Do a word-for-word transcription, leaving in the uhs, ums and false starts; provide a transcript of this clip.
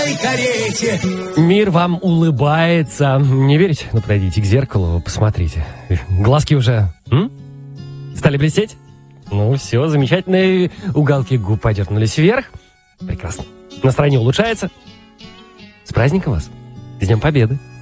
белой карете. Мир вам улыбается. Не верите? Ну, подойдите к зеркалу, посмотрите. Глазки уже м? стали блестеть? Ну, все, замечательные уголки губ подернулись вверх. Прекрасно. Настроение улучшается. С праздником вас. С Днем Победы.